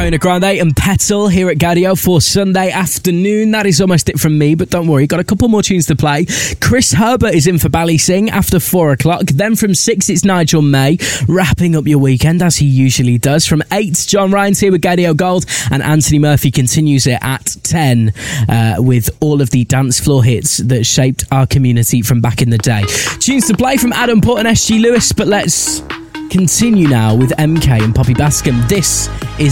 Ariana Grande and Petal here at Gaudio for Sunday afternoon. That is almost it from me, but don't worry, got a couple more tunes to play. Chris Herbert is in for Bally Sing after 4 o'clock. Then from 6, it's Nigel May, wrapping up your weekend as he usually does. From 8, John Ryan's here with Gaudio Gold, and Anthony Murphy continues it at 10 with all of the dance floor hits that shaped our community from back in the day. Tunes to play from Adam Port and SG Lewis, but let's continue now with MK and Poppy Bascom. This is